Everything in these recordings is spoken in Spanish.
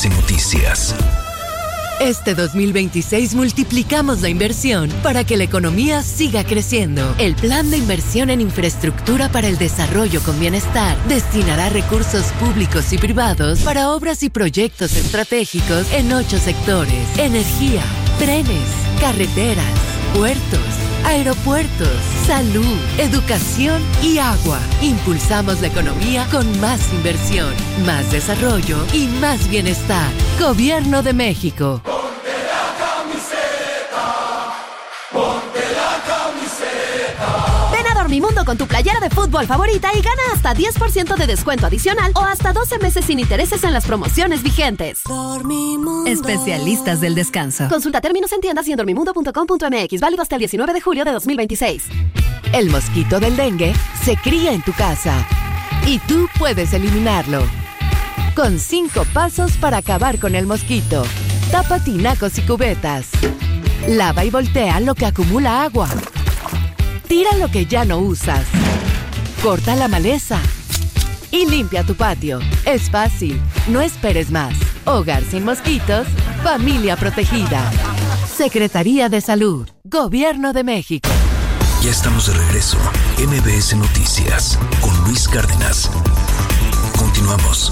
MBS Noticias. Este 2026 multiplicamos la inversión para que la economía siga creciendo. El Plan de Inversión en Infraestructura para el Desarrollo con Bienestar destinará recursos públicos y privados para obras y proyectos estratégicos en 8 sectores: energía, trenes, carreteras, puertos, aeropuertos, salud, educación y agua. Impulsamos la economía con más inversión, más desarrollo y más bienestar. Gobierno de México. Ponte la camiseta, ponte la camiseta. Ven a Dormimundo con tu playera de fútbol favorita y gana hasta 10% de descuento adicional o hasta 12 meses sin intereses en las promociones vigentes. Dormimundo. Especialistas del descanso. Consulta términos en tiendas y en dormimundo.com.mx. Válido hasta el 19 de julio de 2026. El mosquito del dengue se cría en tu casa y tú puedes eliminarlo. Con 5 pasos para acabar con el mosquito. Tapa tinacos y cubetas. Lava y voltea lo que acumula agua. Tira lo que ya no usas. Corta la maleza. Y limpia tu patio. Es fácil. No esperes más. Hogar sin mosquitos. Familia protegida. Secretaría de Salud. Gobierno de México. Ya estamos de regreso. MBS Noticias con Luis Cárdenas. Continuamos.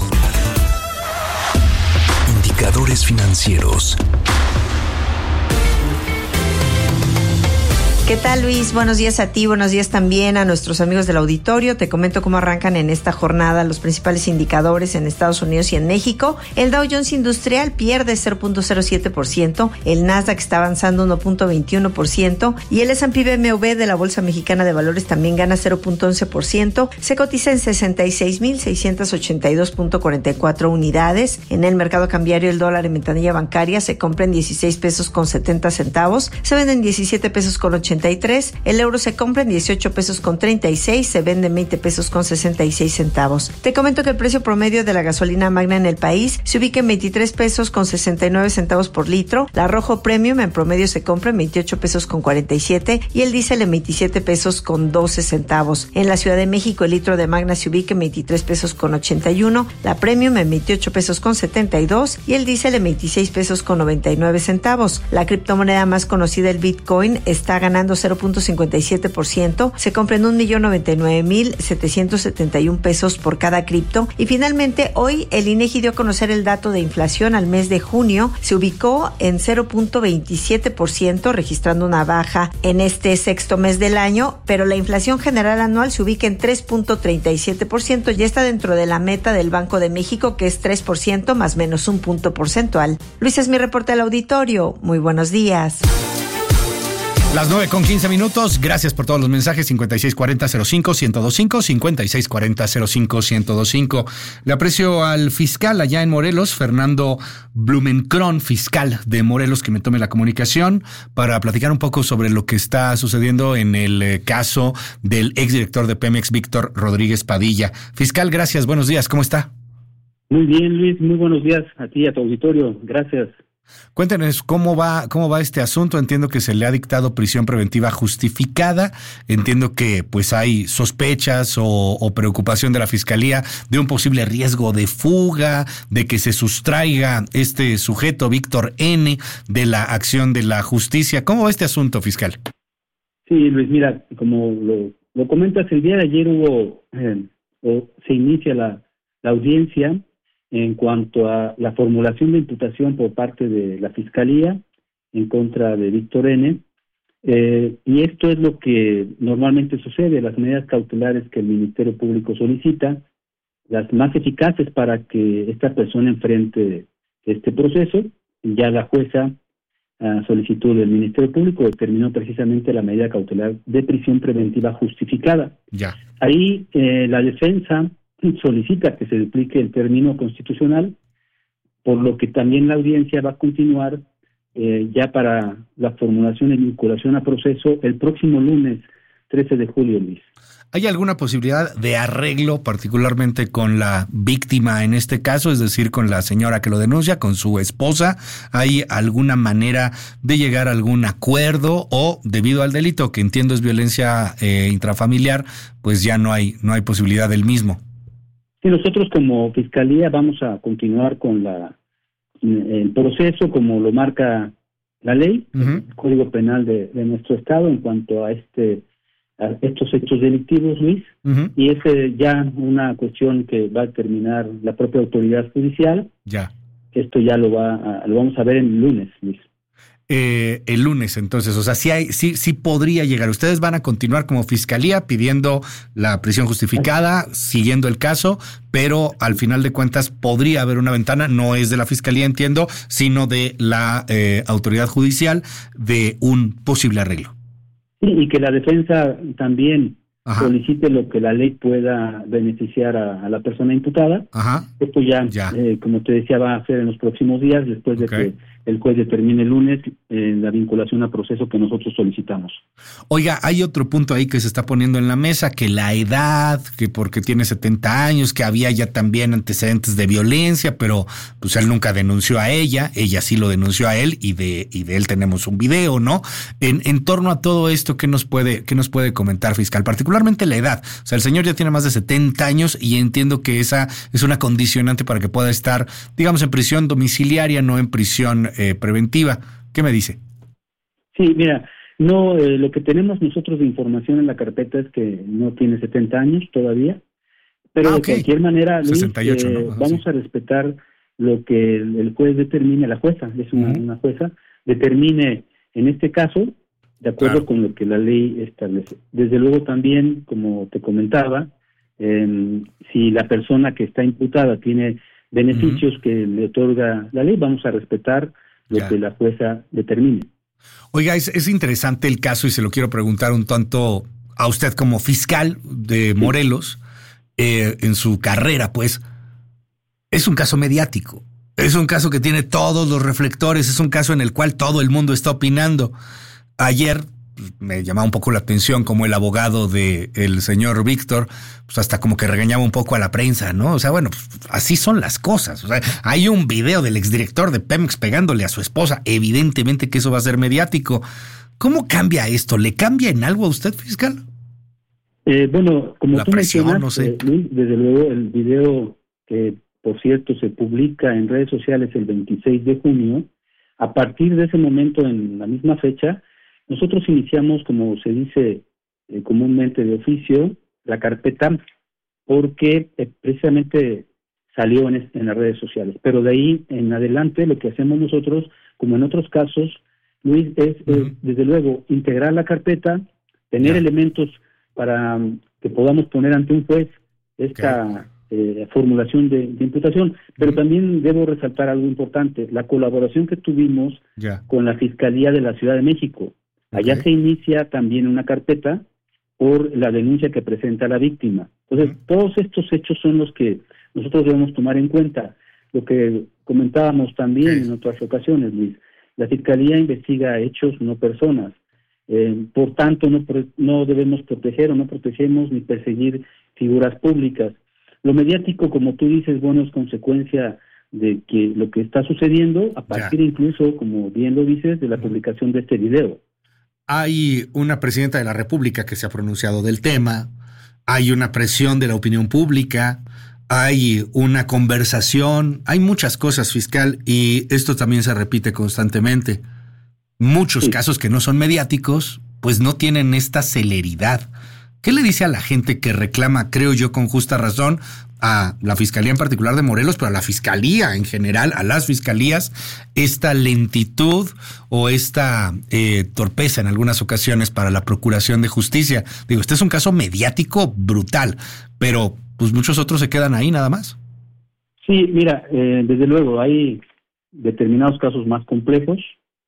Indicadores financieros. ¿Qué tal, Luis? Buenos días a ti, buenos días también a nuestros amigos del auditorio. Te comento cómo arrancan en esta jornada los principales indicadores en Estados Unidos y en México. El Dow Jones Industrial pierde 0.07%, el Nasdaq está avanzando 1.21% y el S&P BMV de la Bolsa Mexicana de Valores también gana 0.11%. Se cotiza en 66,682.44 unidades. En el mercado cambiario, el dólar en ventanilla bancaria se compra en 16 pesos con 70 centavos, se vende en 17 pesos con 83, el euro se compra en 18 pesos con 36, se vende en 20 pesos con 66 centavos. Te comento que el precio promedio de la gasolina magna en el país se ubica en 23 pesos con 69 centavos por litro, la Rojo Premium en promedio se compra en 28 pesos con 47 y el diésel en 27 pesos con 12 centavos. En la Ciudad de México, el litro de magna se ubica en 23 pesos con 81, la Premium en 28 pesos con 72 y el diésel en 26 pesos con 99 centavos. La criptomoneda más conocida, el Bitcoin, está ganando 0.57%, se compra en 1.099.771 pesos por cada cripto. Y finalmente, hoy el INEGI dio a conocer el dato de inflación al mes de junio, se ubicó en 0.27%, registrando una baja en este sexto mes del año, pero la inflación general anual se ubica en 3.37%, ya está dentro de la meta del Banco de México, que es 3% más menos un punto porcentual. Luis, es mi reporte al auditorio. Muy buenos días. Las 9:15. Gracias por todos los mensajes. 5640-05-1025, 5640-05-1025. Le aprecio al fiscal allá en Morelos, Fernando Blumenkron, fiscal de Morelos, que me tome la comunicación para platicar un poco sobre lo que está sucediendo en el caso del exdirector de Pemex, Víctor Rodríguez Padilla. Fiscal, gracias. Buenos días. ¿Cómo está? Muy bien, Luis. Muy buenos días a ti y a tu auditorio. Gracias. Cuéntenos cómo va este asunto. Entiendo que se le ha dictado prisión preventiva justificada. Entiendo que pues hay sospechas o preocupación de la Fiscalía de un posible riesgo de fuga, de que se sustraiga este sujeto, Víctor N., de la acción de la justicia. ¿Cómo va este asunto, fiscal? Sí, Luis, mira, como lo comentas, el día de ayer se inicia la audiencia en cuanto a la formulación de imputación por parte de la Fiscalía en contra de Víctor N. Y esto es lo que normalmente sucede, las medidas cautelares que el Ministerio Público solicita, las más eficaces para que esta persona enfrente este proceso. Ya la jueza, a solicitud del Ministerio Público, determinó precisamente la medida cautelar de prisión preventiva justificada. Ya. Ahí la defensa solicita que se duplique el término constitucional, por lo que también la audiencia va a continuar ya para la formulación y vinculación a proceso el próximo lunes 13 de julio, Luis. ¿Hay alguna posibilidad de arreglo, particularmente con la víctima en este caso, es decir, con la señora que lo denuncia, con su esposa? ¿Hay alguna manera de llegar a algún acuerdo o, debido al delito, que entiendo es violencia intrafamiliar, pues ya no hay posibilidad del mismo? Sí, nosotros como Fiscalía vamos a continuar con el proceso como lo marca la ley, el Código Penal de nuestro estado en cuanto a estos hechos delictivos, Luis, y es ya una cuestión que va a determinar la propia autoridad judicial. Ya. Esto ya lo vamos a ver el lunes, Luis. El lunes, entonces, o sea, sí podría llegar. Ustedes van a continuar como fiscalía pidiendo la prisión justificada, siguiendo el caso, pero al final de cuentas podría haber una ventana, no es de la fiscalía, entiendo, sino de la autoridad judicial, de un posible arreglo. Sí, y que la defensa también solicite lo que la ley pueda beneficiar a la persona imputada. Esto ya. Como te decía, va a ser en los próximos días, después de que el juez determine el lunes la vinculación a proceso que nosotros solicitamos. Oiga, hay otro punto ahí que se está poniendo en la mesa, que la edad, que porque tiene 70 años, que había ya también antecedentes de violencia, pero pues él nunca denunció a ella sí lo denunció a él, y de él tenemos un video, ¿no? En torno a todo esto, ¿qué nos puede comentar, fiscal? Particularmente la edad. O sea, el señor ya tiene más de 70 años y entiendo que esa es una condicionante para que pueda estar, digamos, en prisión domiciliaria, no en prisión preventiva. ¿Qué me dice? Sí, mira, no, lo que tenemos nosotros de información en la carpeta es que no tiene 70 años todavía, pero de cualquier manera, Luis, 68, ¿no? Vamos a respetar lo que el juez determine, la jueza, es una jueza, determine en este caso, de acuerdo con lo que la ley establece. Desde luego también, como te comentaba, si la persona que está imputada tiene beneficios que le otorga la ley, vamos a respetar lo que la jueza determine. Oiga, es interesante el caso y se lo quiero preguntar un tanto a usted como fiscal de Morelos, en su carrera, pues, es un caso mediático, es un caso que tiene todos los reflectores, es un caso en el cual todo el mundo está opinando. Ayer me llamaba un poco la atención como el abogado del señor Víctor, pues hasta como que regañaba un poco a la prensa, ¿no? O sea, bueno, pues así son las cosas. O sea, hay un video del exdirector de Pemex pegándole a su esposa. Evidentemente que eso va a ser mediático. ¿Cómo cambia esto? ¿Le cambia en algo a usted, fiscal? Bueno, como la tú presión, mencionas, no sé. Luis, desde luego el video que, por cierto, se publica en redes sociales el 26 de junio, a partir de ese momento, en la misma fecha, nosotros iniciamos, como se dice comúnmente de oficio, la carpeta, porque precisamente salió en las redes sociales. Pero de ahí en adelante lo que hacemos nosotros, como en otros casos, Luis, es desde luego integrar la carpeta, tener elementos para que podamos poner ante un juez esta formulación de imputación. Pero también debo resaltar algo importante, la colaboración que tuvimos con la Fiscalía de la Ciudad de México. Allá se inicia también una carpeta por la denuncia que presenta la víctima. Entonces, todos estos hechos son los que nosotros debemos tomar en cuenta. Lo que comentábamos también en otras ocasiones, Luis, la Fiscalía investiga hechos, no personas. Por tanto, no debemos proteger o no protegemos ni perseguir figuras públicas. Lo mediático, como tú dices, bueno, es consecuencia de que lo que está sucediendo a partir incluso, como bien lo dices, de la publicación de este video. Hay una presidenta de la República que se ha pronunciado del tema, hay una presión de la opinión pública, hay una conversación, hay muchas cosas, fiscal, y esto también se repite constantemente. Muchos casos que no son mediáticos, pues no tienen esta celeridad. ¿Qué le dice a la gente que reclama, creo yo, con justa razón, a la Fiscalía en particular de Morelos, pero a la Fiscalía en general, a las fiscalías, esta lentitud o esta torpeza en algunas ocasiones para la procuración de justicia? Digo, este es un caso mediático brutal, pero pues muchos otros se quedan ahí nada más. Sí, mira, desde luego hay determinados casos más complejos.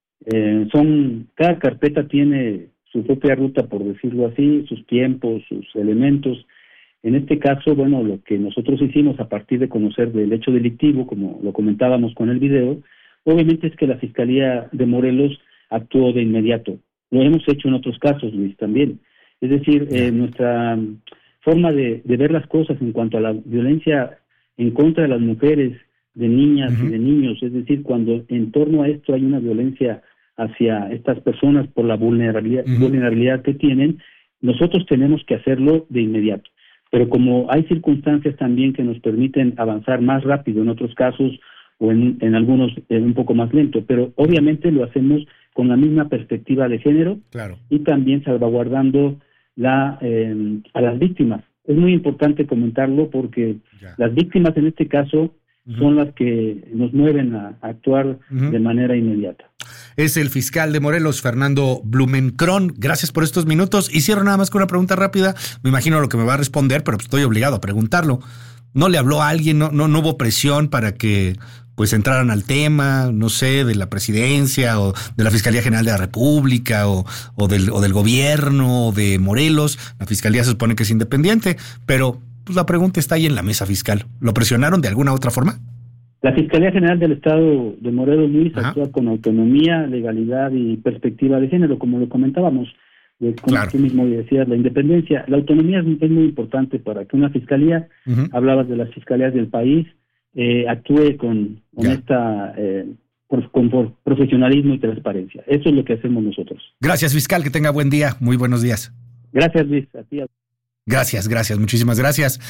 Cada carpeta tiene su propia ruta, por decirlo así, sus tiempos, sus elementos. En este caso, bueno, lo que nosotros hicimos a partir de conocer del hecho delictivo, como lo comentábamos con el video, obviamente es que la Fiscalía de Morelos actuó de inmediato. Lo hemos hecho en otros casos, Luis, también. Es decir, nuestra forma de ver las cosas en cuanto a la violencia en contra de las mujeres, de niñas y de niños, es decir, cuando en torno a esto hay una violencia hacia estas personas por la vulnerabilidad que tienen, nosotros tenemos que hacerlo de inmediato. Pero como hay circunstancias también que nos permiten avanzar más rápido en otros casos, o en algunos un poco más lento, pero obviamente lo hacemos con la misma perspectiva de género, claro, y también salvaguardando a las víctimas. Es muy importante comentarlo porque las víctimas en este caso son las que nos mueven a actuar de manera inmediata. Es el fiscal de Morelos, Fernando Blumenkron. Gracias por estos minutos. Y cierro nada más con una pregunta rápida. Me imagino lo que me va a responder, pero estoy obligado a preguntarlo. ¿No le habló a alguien? ¿No hubo presión para que pues entraran al tema, no sé, de la presidencia o de la Fiscalía General de la República o del gobierno de Morelos? La Fiscalía se supone que es independiente, pero pues la pregunta está ahí en la mesa, fiscal. ¿Lo presionaron de alguna otra forma? La Fiscalía General del Estado de Morelos, Luis, actúa con autonomía, legalidad y perspectiva de género, como lo comentábamos, como tú mismo decías, la independencia. La autonomía es muy importante para que una fiscalía, hablabas de las fiscalías del país, actúe con esta con profesionalismo y transparencia. Eso es lo que hacemos nosotros. Gracias, fiscal, que tenga buen día. Muy buenos días. Gracias, Luis. A ti. Gracias, muchísimas gracias.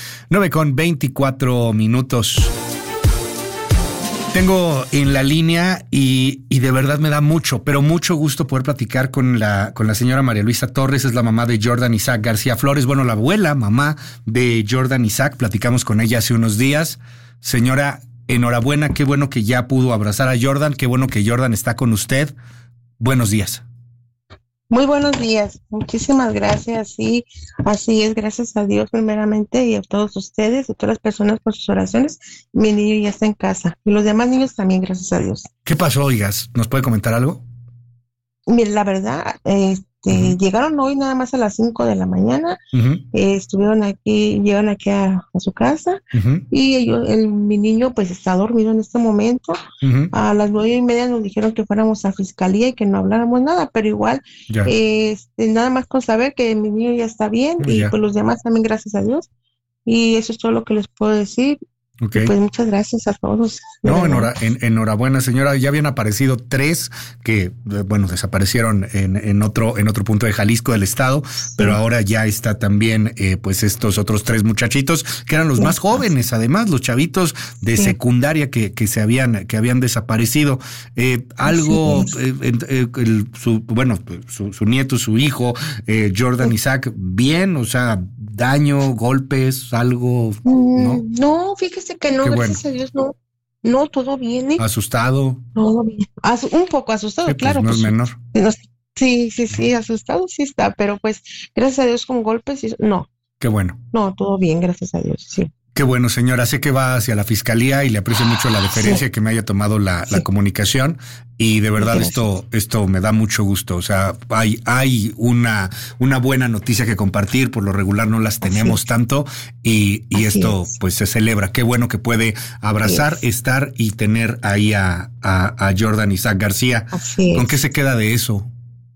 9:24. Tengo en la línea y de verdad me da mucho, pero mucho gusto poder platicar con la señora María Luisa Torres. Es la mamá de Jordan Isaac García Flores. Bueno, la abuela, mamá de Jordan Isaac. Platicamos con ella hace unos días. Señora, enhorabuena. Qué bueno que ya pudo abrazar a Jordan. Qué bueno que Jordan está con usted. Buenos días. Muy buenos días, muchísimas gracias. Sí, así es, gracias a Dios primeramente y a todos ustedes y a todas las personas por sus oraciones. Mi niño ya está en casa y los demás niños también, gracias a Dios. ¿Qué pasó, oigas? ¿Nos puede comentar algo? Mira, la verdad, llegaron hoy nada más a las 5 de la mañana, llegaron aquí a su casa y mi niño pues está dormido en este momento. A las 9:30 nos dijeron que fuéramos a fiscalía y que no habláramos nada, pero igual nada más con saber que mi niño ya está bien y pues los demás también, gracias a Dios, y eso es todo lo que les puedo decir. Okay. Pues muchas gracias a todos. No, enhorabuena, señora. Ya habían aparecido 3 que, bueno, desaparecieron en otro punto de Jalisco del estado, pero ahora ya está también, pues estos otros 3 muchachitos que eran los más jóvenes, además, los chavitos de secundaria que habían desaparecido. Su nieto, su hijo, Jordan Isaac, bien, o sea, daño, golpes, algo, ¿no? No, fíjese que no, gracias a Dios, no, todo bien, ¿eh? ¿Asustado? Todo bien, un poco asustado, claro. Pues no es menor. Sí, asustado sí está, pero pues, gracias a Dios con golpes, no. Qué bueno. No, todo bien, gracias a Dios, sí. Qué bueno, señora. Sé que va hacia la fiscalía y le aprecio mucho la deferencia que me haya tomado la comunicación y de verdad esto me da mucho gusto. O sea, hay una buena noticia que compartir. Por lo regular no las tenemos tanto y esto pues se celebra. Qué bueno que puede abrazar, estar y tener ahí a Jordan Isaac García. ¿Con qué se queda de eso?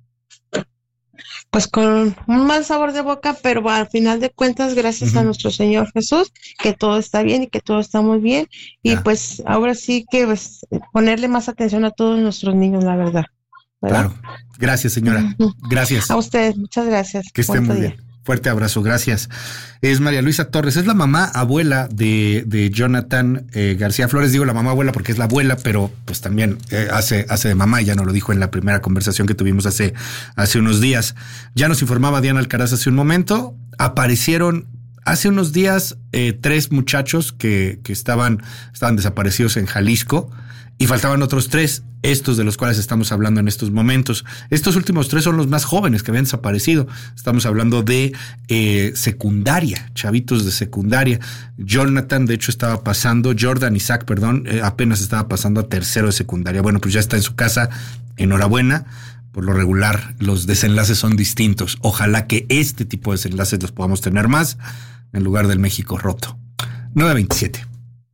Pues con un mal sabor de boca, pero al final de cuentas, gracias a nuestro Señor Jesús, que todo está bien y que todo está muy bien. Y pues ahora sí que pues, ponerle más atención a todos nuestros niños, la verdad. Claro. Gracias, señora. Gracias. A ustedes, muchas gracias. Que estén muy bien. Fuerte abrazo, gracias. Es María Luisa Torres, es la mamá abuela de Jonathan García Flores. Digo la mamá abuela porque es la abuela, pero pues también hace de mamá, ya nos lo dijo en la primera conversación que tuvimos hace unos días. Ya nos informaba Diana Alcaraz hace un momento, aparecieron hace unos días 3 muchachos que estaban desaparecidos en Jalisco y faltaban otros 3, estos de los cuales estamos hablando en estos momentos. Estos últimos 3 son los más jóvenes que habían desaparecido. Estamos hablando de secundaria, chavitos de secundaria. Jordan Isaac, apenas estaba pasando a 3º de secundaria. Bueno, pues ya está en su casa. Enhorabuena. Por lo regular, los desenlaces son distintos. Ojalá que este tipo de desenlaces los podamos tener más en lugar del México roto. 9:27.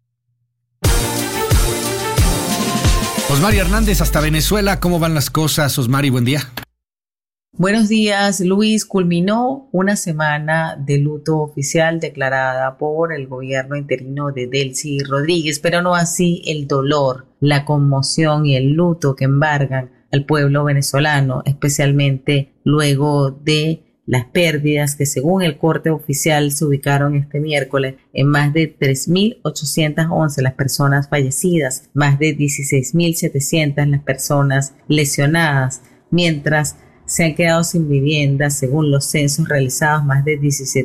Osmari Hernández, hasta Venezuela. ¿Cómo van las cosas, Osmari? Buen día. Buenos días, Luis. Culminó una semana de luto oficial declarada por el gobierno interino de Delcy Rodríguez, pero no así el dolor, la conmoción y el luto que embargan al pueblo venezolano, especialmente luego de Las pérdidas, que según el corte oficial se ubicaron este miércoles en más de 3.811 las personas fallecidas, más de 16.700 las personas lesionadas, mientras se han quedado sin vivienda, según los censos realizados, más de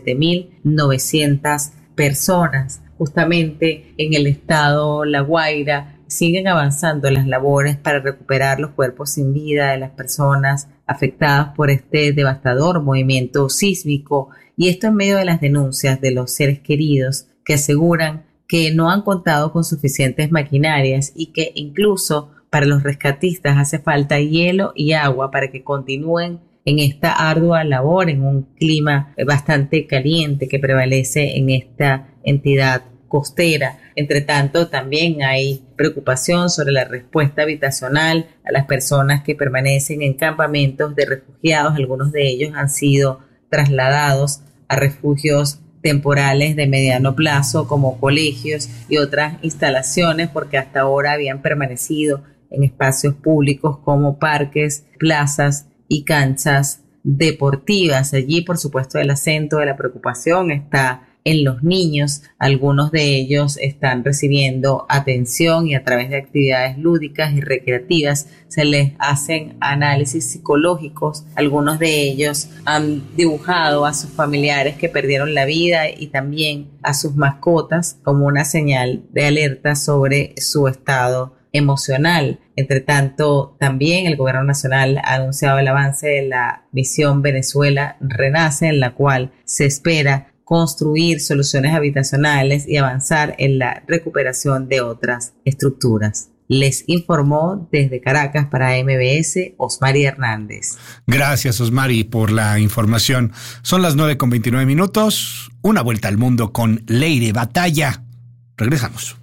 17.900 personas. Justamente en el estado La Guaira siguen avanzando las labores para recuperar los cuerpos sin vida de las personas afectadas por este devastador movimiento sísmico, y esto en medio de las denuncias de los seres queridos que aseguran que no han contado con suficientes maquinarias y que incluso para los rescatistas hace falta hielo y agua para que continúen en esta ardua labor en un clima bastante caliente que prevalece en esta entidad costera. Entre tanto, también hay preocupación sobre la respuesta habitacional a las personas que permanecen en campamentos de refugiados. Algunos de ellos han sido trasladados a refugios temporales de mediano plazo como colegios y otras instalaciones, porque hasta ahora habían permanecido en espacios públicos como parques, plazas y canchas deportivas. Allí, por supuesto, el acento de la preocupación está en los niños. Algunos de ellos están recibiendo atención y a través de actividades lúdicas y recreativas se les hacen análisis psicológicos. Algunos de ellos han dibujado a sus familiares que perdieron la vida y también a sus mascotas como una señal de alerta sobre su estado emocional. Entre tanto, también el gobierno nacional ha anunciado el avance de la misión Venezuela Renace, en la cual se espera construir soluciones habitacionales y avanzar en la recuperación de otras estructuras. Les informó desde Caracas para MBS Osmari Hernández. Gracias, Osmari, por la información. Son las 9:29. Una vuelta al mundo con Leire Batalla. Regresamos.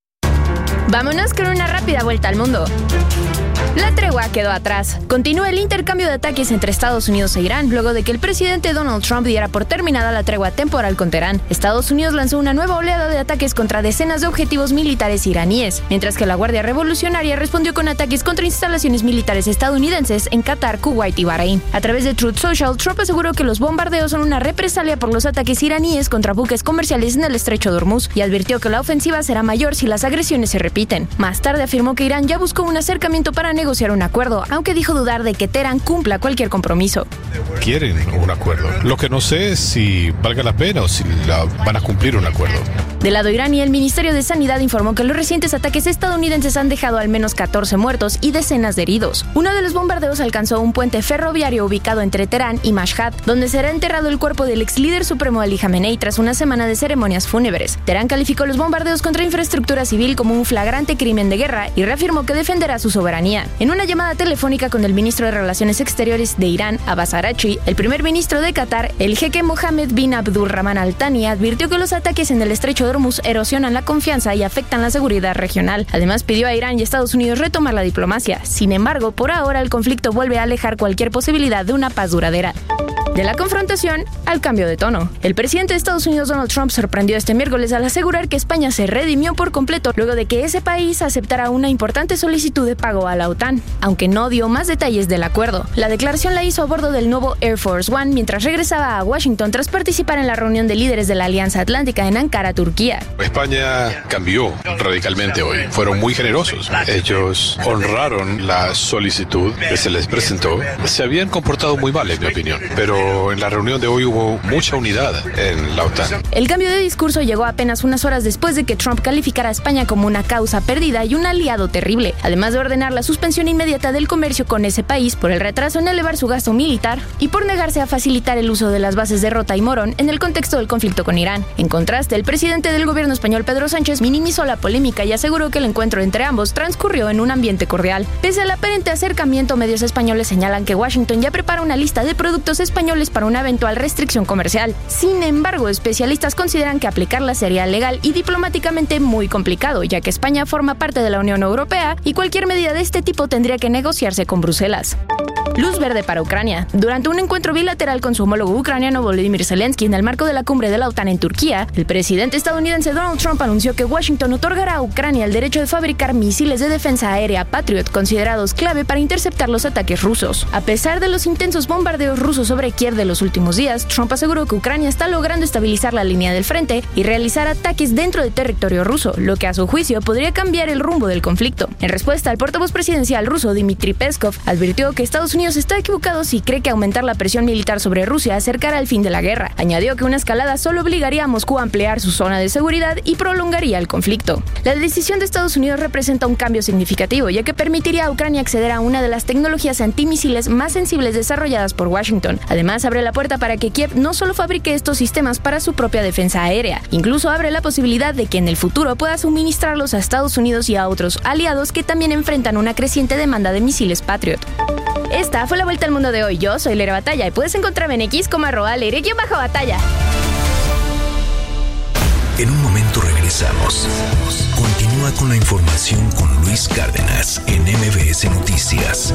Vámonos con una rápida vuelta al mundo. La tregua quedó atrás. Continúa el intercambio de ataques entre Estados Unidos e Irán, luego de que el presidente Donald Trump diera por terminada la tregua temporal con Teherán. Estados Unidos lanzó una nueva oleada de ataques contra decenas de objetivos militares iraníes, mientras que la Guardia Revolucionaria respondió con ataques contra instalaciones militares estadounidenses en Qatar, Kuwait y Bahrein. A través de Truth Social, Trump aseguró que los bombardeos son una represalia por los ataques iraníes contra buques comerciales en el estrecho de Hormuz y advirtió que la ofensiva será mayor si las agresiones se repiten. Más tarde afirmó que Irán ya buscó un acercamiento para negociar un acuerdo, aunque dijo dudar de que Teherán cumpla cualquier compromiso. Quieren un acuerdo. Lo que no sé es si valga la pena o si van a cumplir un acuerdo. Del lado iraní, el Ministerio de Sanidad informó que los recientes ataques estadounidenses han dejado al menos 14 muertos y decenas de heridos. Uno de los bombardeos alcanzó un puente ferroviario ubicado entre Teherán y Mashhad, donde será enterrado el cuerpo del ex líder supremo Ali Khamenei tras una semana de ceremonias fúnebres. Teherán calificó los bombardeos contra infraestructura civil como un flagrante crimen de guerra y reafirmó que defenderá su soberanía. En una llamada telefónica con el ministro de Relaciones Exteriores de Irán, Abbas Araghchi, el primer ministro de Qatar, el jeque Mohammed bin Abdulrahman Al Thani, advirtió que los ataques en el estrecho de Hormuz erosionan la confianza y afectan la seguridad regional. Además, pidió a Irán y Estados Unidos retomar la diplomacia. Sin embargo, por ahora el conflicto vuelve a alejar cualquier posibilidad de una paz duradera. De la confrontación al cambio de tono. El presidente de Estados Unidos, Donald Trump, sorprendió este miércoles al asegurar que España se redimió por completo luego de que ese país aceptara una importante solicitud de pago a la OTAN, aunque no dio más detalles del acuerdo. La declaración la hizo a bordo del nuevo Air Force One mientras regresaba a Washington tras participar en la reunión de líderes de la Alianza Atlántica en Ankara, Turquía. España cambió radicalmente hoy. Fueron muy generosos. Ellos honraron la solicitud que se les presentó. Se habían comportado muy mal, en mi opinión, pero en la reunión de hoy hubo mucha unidad en la OTAN. El cambio de discurso llegó apenas unas horas después de que Trump calificara a España como una causa perdida y un aliado terrible, además de ordenar la suspensión inmediata del comercio con ese país por el retraso en elevar su gasto militar y por negarse a facilitar el uso de las bases de Rota y Morón en el contexto del conflicto con Irán. En contraste, el presidente del gobierno español, Pedro Sánchez, minimizó la polémica y aseguró que el encuentro entre ambos transcurrió en un ambiente cordial. Pese al aparente acercamiento, medios españoles señalan que Washington ya prepara una lista de productos españoles para una eventual restricción comercial. Sin embargo, especialistas consideran que aplicarla sería legal y diplomáticamente muy complicado, ya que España forma parte de la Unión Europea y cualquier medida de este tipo tendría que negociarse con Bruselas. Luz verde para Ucrania. Durante un encuentro bilateral con su homólogo ucraniano Volodymyr Zelensky en el marco de la cumbre de la OTAN en Turquía, el presidente estadounidense Donald Trump anunció que Washington otorgará a Ucrania el derecho de fabricar misiles de defensa aérea Patriot, considerados clave para interceptar los ataques rusos. A pesar de los intensos bombardeos rusos sobre Kiev de los últimos días, Trump aseguró que Ucrania está logrando estabilizar la línea del frente y realizar ataques dentro del territorio ruso, lo que a su juicio podría cambiar el rumbo del conflicto. En respuesta, el portavoz presidencial ruso Dmitry Peskov advirtió que Estados Unidos está equivocado si cree que aumentar la presión militar sobre Rusia acercará al fin de la guerra. Añadió que una escalada solo obligaría a Moscú a ampliar su zona de seguridad y prolongaría el conflicto. La decisión de Estados Unidos representa un cambio significativo, ya que permitiría a Ucrania acceder a una de las tecnologías antimisiles más sensibles desarrolladas por Washington. Además, abre la puerta para que Kiev no solo fabrique estos sistemas para su propia defensa aérea, incluso abre la posibilidad de que en el futuro pueda suministrarlos a Estados Unidos y a otros aliados que también enfrentan una creciente demanda de misiles Patriot. Esta fue la vuelta al mundo de hoy. Yo soy Leire Batalla y puedes encontrarme en X como @Leire_Batalla. En un momento regresamos. Continúa con la información con Luis Cárdenas en MBS Noticias.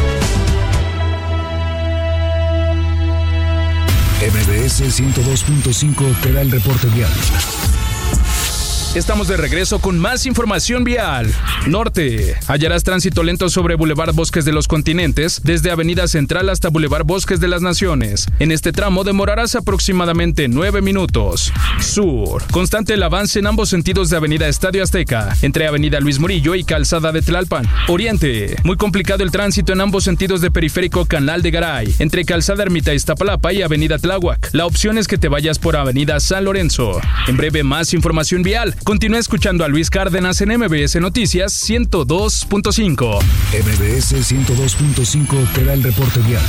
MBS 102.5 te da el reporte vial. Estamos de regreso con más información vial. Norte. Hallarás tránsito lento sobre Boulevard Bosques de los Continentes, desde Avenida Central hasta Boulevard Bosques de las Naciones. En este tramo demorarás aproximadamente 9 minutos. Sur. Constante el avance en ambos sentidos de Avenida Estadio Azteca, entre Avenida Luis Murillo y Calzada de Tlalpan. Oriente. Muy complicado el tránsito en ambos sentidos de Periférico Canal de Garay, entre Calzada Ermita Iztapalapa y Avenida Tláhuac. La opción es que te vayas por Avenida San Lorenzo. En breve, más información vial. Continúa escuchando a Luis Cárdenas en MBS Noticias 102.5. MBS 102.5 te da el reporte vial.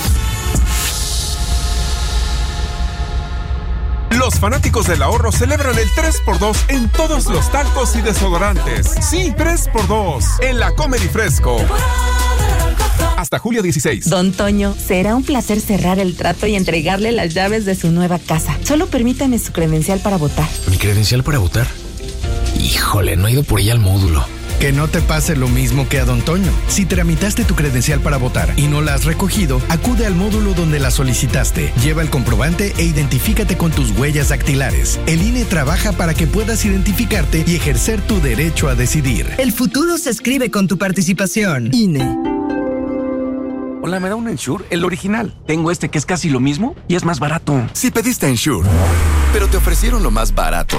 Los fanáticos del ahorro celebran el 3x2 en todos los talcos y desodorantes. Sí, 3x2 en la Comer y Fresco. Hasta julio 16. Don Toño, será un placer cerrar el trato y entregarle las llaves de su nueva casa. Solo permítame su credencial para votar. ¿Mi credencial para votar? Híjole, no he ido por ella al módulo. Que no te pase lo mismo que a Don Toño. Si tramitaste tu credencial para votar y no la has recogido, acude al módulo donde la solicitaste. Lleva el comprobante e identifícate con tus huellas dactilares. El INE trabaja para que puedas identificarte y ejercer tu derecho a decidir. El futuro se escribe con tu participación. INE. Hola, ¿me da un Ensure? El original. Tengo este que es casi lo mismo y es más barato. Si pediste Ensure, pero te ofrecieron lo más barato.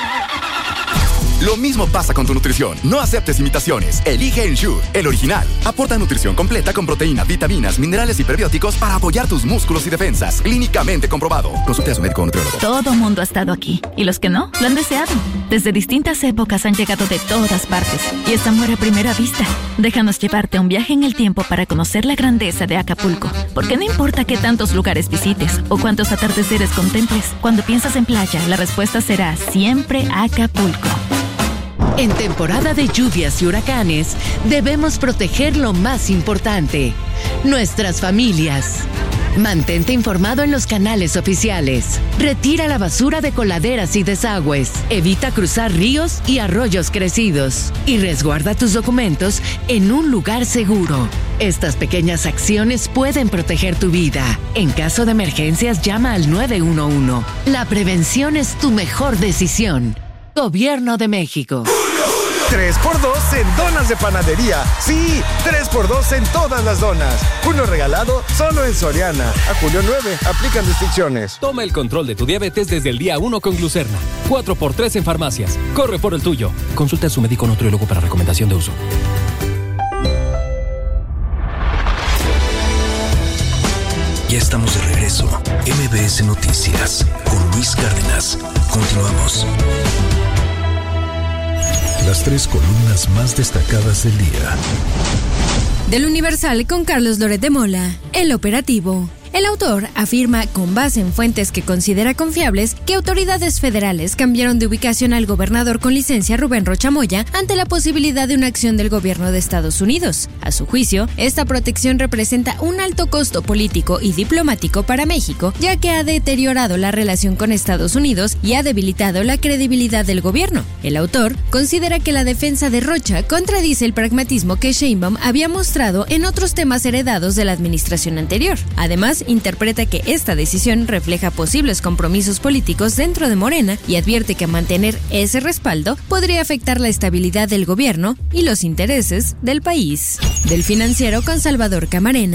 Lo mismo pasa con tu nutrición. No aceptes imitaciones. Elige Ensure, el original. Aporta nutrición completa con proteínas, vitaminas, minerales y prebióticos para apoyar tus músculos y defensas. Clínicamente comprobado. Consulte a su médico o nutriólogo. Todo mundo ha estado aquí. Y los que no, lo han deseado. Desde distintas épocas han llegado de todas partes. Y es amor a primera vista. Déjanos llevarte a un viaje en el tiempo para conocer la grandeza de Acapulco. Porque no importa qué tantos lugares visites o cuántos atardeceres contemples, cuando piensas en playa, la respuesta será siempre Acapulco. En temporada de lluvias y huracanes, debemos proteger lo más importante, nuestras familias. Mantente informado en los canales oficiales. Retira la basura de coladeras y desagües. Evita cruzar ríos y arroyos crecidos. Y resguarda tus documentos en un lugar seguro. Estas pequeñas acciones pueden proteger tu vida. En caso de emergencias, llama al 911. La prevención es tu mejor decisión. Gobierno de México. 3x2 en donas de panadería. Sí, 3x2 en todas las donas. Uno regalado solo en Soriana. A julio 9, aplican restricciones. Toma el control de tu diabetes desde el día 1 con Glucerna. 4x3 en farmacias. Corre por el tuyo. Consulta a su médico o nutriólogo para recomendación de uso. Ya estamos de regreso. MBS Noticias con Luis Cárdenas. Continuamos. Las 3 columnas más destacadas del día. Del Universal con Carlos Loret de Mola. El operativo. El autor afirma, con base en fuentes que considera confiables, que autoridades federales cambiaron de ubicación al gobernador con licencia Rubén Rocha Moya ante la posibilidad de una acción del gobierno de Estados Unidos. A su juicio, esta protección representa un alto costo político y diplomático para México, ya que ha deteriorado la relación con Estados Unidos y ha debilitado la credibilidad del gobierno. El autor considera que la defensa de Rocha contradice el pragmatismo que Sheinbaum había mostrado en otros temas heredados de la administración anterior. Además, interpreta que esta decisión refleja posibles compromisos políticos dentro de Morena y advierte que mantener ese respaldo podría afectar la estabilidad del gobierno y los intereses del país. Del Financiero con Salvador Camarena.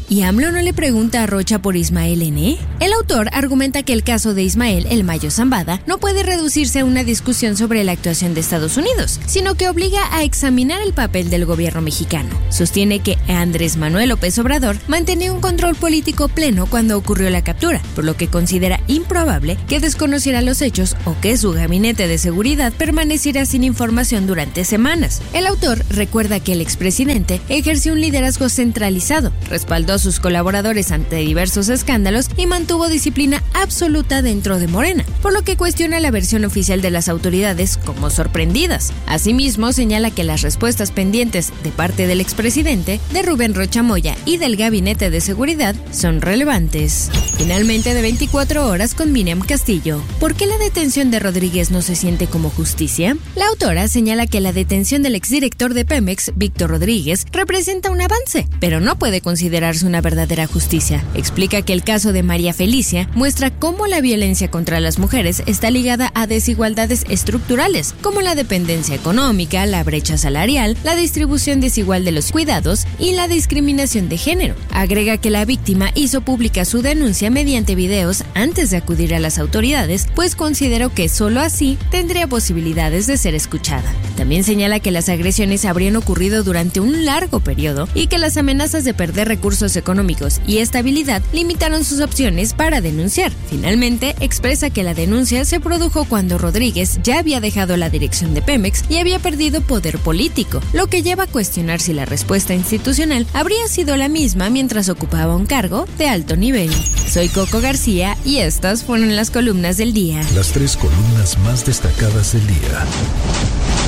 ¿Y AMLO no le pregunta a Rocha por Ismael N.? El autor argumenta que el caso de Ismael El Mayo Zambada no puede reducirse a una discusión sobre la actuación de Estados Unidos, sino que obliga a examinar el papel del gobierno mexicano. Sostiene que Andrés Manuel López Obrador mantenía un control político pleno cuando ocurrió la captura, por lo que considera improbable que desconociera los hechos o que su gabinete de seguridad permaneciera sin información durante semanas. El autor recuerda que el expresidente ejerció un liderazgo centralizado, respaldó a sus colaboradores ante diversos escándalos y mantuvo disciplina absoluta dentro de Morena, por lo que cuestiona la versión oficial de las autoridades como sorprendidas. Asimismo, señala que las respuestas pendientes de parte del expresidente, de Rubén Rocha Moya y del gabinete de seguridad son relevantes. Finalmente, de 24 horas con Miriam Castillo. ¿Por qué la detención de Rodríguez no se siente como justicia? La autora señala que la detención del exdirector de Pemex, Víctor Rodríguez, representa un avance, pero no puede considerarse una verdadera justicia. Explica que el caso de María Felicia muestra cómo la violencia contra las mujeres está ligada a desigualdades estructurales, como la dependencia económica, la brecha salarial, la distribución desigual de los cuidados y la discriminación de género. Agrega que la víctima hizo pública su denuncia mediante videos antes de acudir a las autoridades, pues consideró que solo así tendría posibilidades de ser escuchada. También señala que las agresiones habrían ocurrido durante un largo periodo y que las amenazas de perder recursos económicos y estabilidad limitaron sus opciones para denunciar. Finalmente, expresa que la denuncia se produjo cuando Rodríguez ya había dejado la dirección de Pemex y había perdido poder político, lo que lleva a cuestionar si la respuesta institucional habría sido la misma mientras ocupaba un cargo de alto nivel. Soy Coco García y estas fueron las columnas del día. Las 3 columnas más destacadas del día.